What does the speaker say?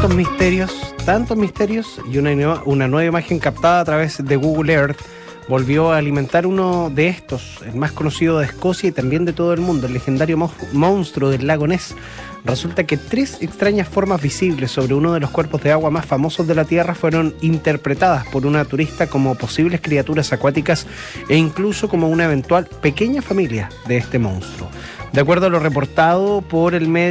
tantos misterios, y una nueva imagen captada a través de Google Earth volvió a alimentar uno de estos, el más conocido de Escocia y también de todo el mundo, el legendario monstruo del lago Ness. Resulta que 3 extrañas formas visibles sobre uno de los cuerpos de agua más famosos de la Tierra fueron interpretadas por una turista como posibles criaturas acuáticas e incluso como una eventual pequeña familia de este monstruo. De acuerdo a lo reportado por el medio